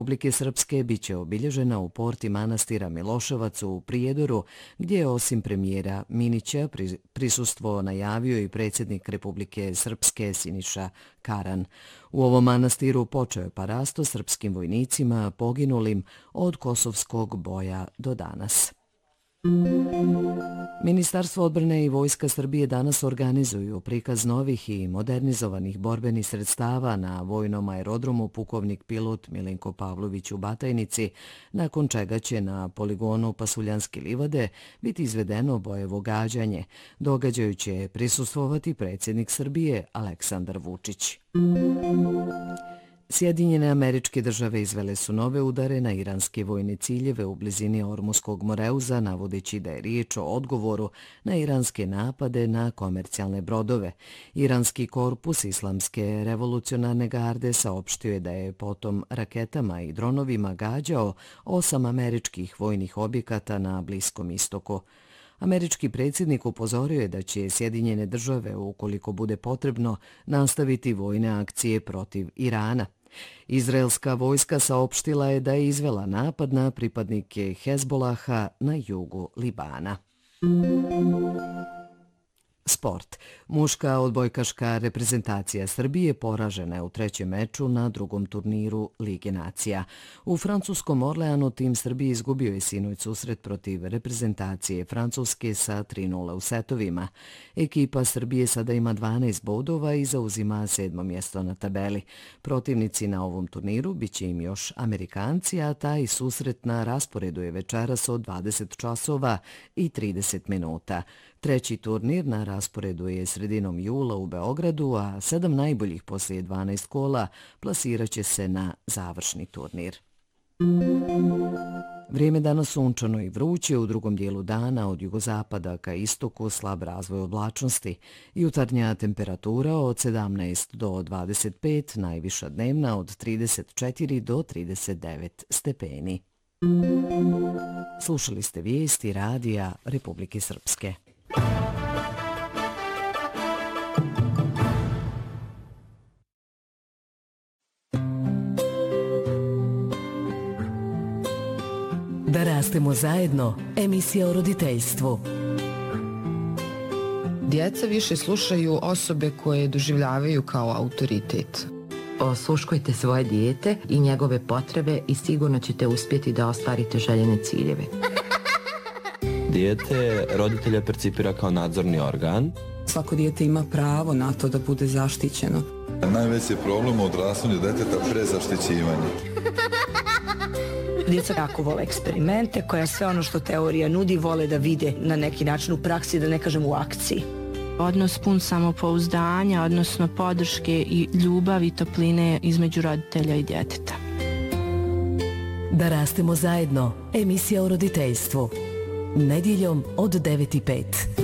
Republike Srpske biće obilježena u porti manastira Miloševac u Prijedoru, gdje je osim premijera Minića prisustvo najavio i predsjednik Republike Srpske Siniša Karan. U ovom manastiru počeo je parasto srpskim vojnicima poginulim od kosovskog boja do danas. Ministarstvo odbrane i Vojska Srbije danas organizuju prikaz novih i modernizovanih borbenih sredstava na vojnom aerodromu pukovnik pilot Milenko Pavlović u Batajnici, nakon čega će na poligonu Pasuljanske livade biti izvedeno bojevo gađanje. Događaju će prisustvovati predsjednik Srbije Aleksandar Vučić. Sjedinjene Američke Države izvele su nove udare na iranske vojne ciljeve u blizini Ormuskog moreuza, navodeći da je riječ o odgovoru na iranske napade na komercijalne brodove. Iranski korpus Islamske revolucionarne garde saopštio je da je potom raketama i dronovima gađao 8 američkih vojnih objekata na Bliskom istoku. Američki predsjednik upozorio je da će Sjedinjene Države, ukoliko bude potrebno, nastaviti vojne akcije protiv Irana. Izraelska vojska saopštila je da je izvela napad na pripadnike Hezbolaha na jugu Libana. Sport. Muška odbojkaška reprezentacija Srbije poražena je u trećem meču na drugom turniru Lige nacija. U francuskom Orleanu tim Srbije izgubio je sinoć susret protiv reprezentacije Francuske sa 3:0 u setovima. Ekipa Srbije sada ima 12 bodova i zauzima 7. mjesto na tabeli. Protivnici na ovom turniru biće im još Amerikanci, a taj susret na rasporedu je večeras od 20 časova i 30 minuta. Treći turnir na rasporedu je sredinom jula u Beogradu, a 7 najboljih poslije 12 kola plasirat će se na završni turnir. Vrijeme danas sunčano i vruće, u drugom dijelu dana od jugozapada ka istoku slab razvoj oblačnosti. Jutarnja temperatura od 17 do 25, najviša dnevna od 34 do 39 stepeni. Slušali ste vijesti Radija Republike Srpske. Da rastemo zajedno, emisija o roditeljstvu. Djeca više slušaju osobe koje doživljavaju kao autoritet. Osluškujte svoje dijete i njegove potrebe i sigurno ćete uspjeti da ostvarite željene ciljeve. Dijete roditelja percipira kao nadzorni organ. Svako dijete ima pravo na to da bude zaštićeno. Najveći problem u odrastanju djeteta prezaštićivanje. Djeca jako vole eksperimente, koja sve ono što teorija nudi vole da vide na neki način u praksi, da ne kažem u akciji. Odnos pun samopouzdanja, odnosno podrške i ljubavi i topline između roditelja i djeteta. Da rastemo zajedno, emisija o roditeljstvu. Nedjeljom od 9:05.